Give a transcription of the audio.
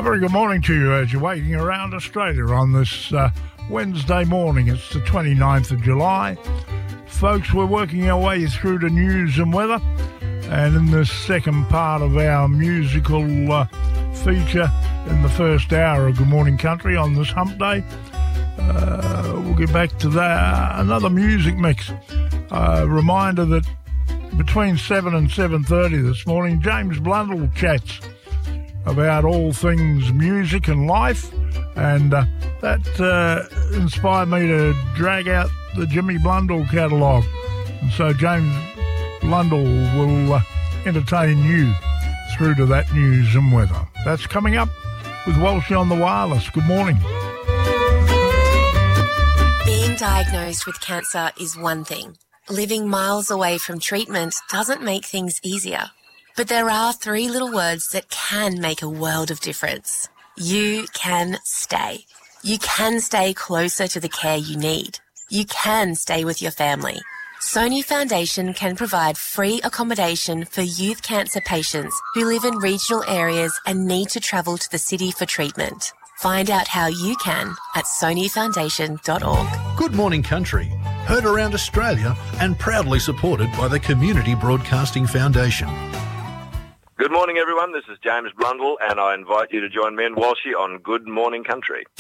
very good morning to you as you're waiting around Australia on this Wednesday morning. It's the 29th of July. Folks, we're working our way through the news and weather, and in this second part of our musical feature in the first hour of Good Morning Country on this hump day, we'll get back to that, another music mix. Reminder that between 7 and 7:30 this morning, James Blundell chats about all things music and life, and that inspired me to drag out the Jimmy Blundell catalogue. And so James Blundell will entertain you through to that news and weather. That's coming up with Walshy on the Wireless. Good morning. Being diagnosed with cancer is one thing. Living miles away from treatment doesn't make things easier. But there are 3 little words that can make a world of difference. You can stay. You can stay closer to the care you need. You can stay with your family. Sony Foundation can provide free accommodation for youth cancer patients who live in regional areas and need to travel to the city for treatment. Find out how you can at sonyfoundation.org. Good Morning Country, heard around Australia and proudly supported by the Community Broadcasting Foundation. Good morning, everyone. This is James Blundell, and I invite you to join me and Walshy on Good Morning Country.